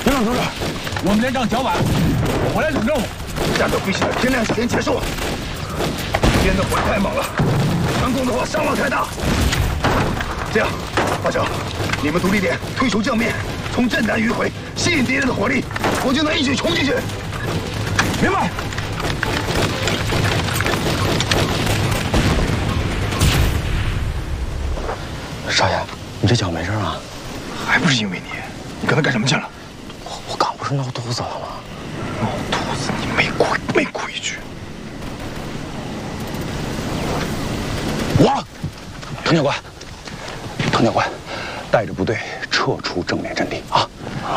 营长同志，我们连长脚晚，我回来领任务。 战斗必须在天亮前结束。敌人的火力太猛了，强攻的话伤亡太大。这样，华成，你们独立点，退出正面，从正南迂回，吸引敌人的火力，我就能一举冲进去。 明白。 少爷，你这脚没事啊？ 还不是因为你，你刚才干什么去了？ 我刚不是闹肚子了吗？ 闹肚子，你没哭一句。 我，滕教官，滕教官，带着部队撤出正面阵地啊！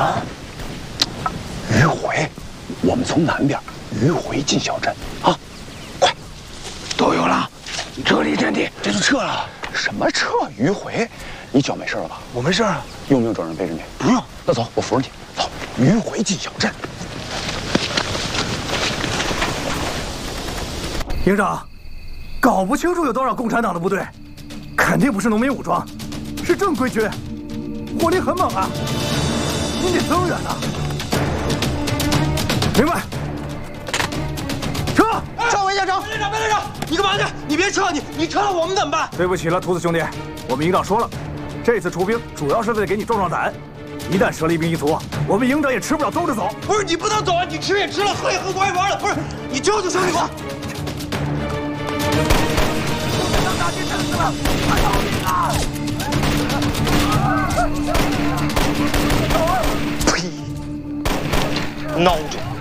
迂回，我们从南边迂回进小镇啊！快， 都有了，撤离阵地， 这就撤了。什么撤？迂回？你脚没事了吧？ 我没事啊。 用不用找人背着你？ 不用。 那走，我扶着你。走，迂回进小镇。 营长，搞不清楚有多少共产党的部队，肯定不是农民武装，是正规军，火力很猛啊！你得增援啊！明白。撤！ 上尉连长，班连长，班连长，你干嘛去？你别撤，你撤了我们怎么办？ 对不起了，秃子兄弟，我们营长说了，这次出兵主要是为了给你壮壮胆。一旦蛇离兵一卒，我们营长也吃不了兜着走。 不是你不能走啊！你吃也吃了，喝也喝光一碗了。不是你救救兄弟我！共产党打进镇子了，快逃命啊！呸！孬种！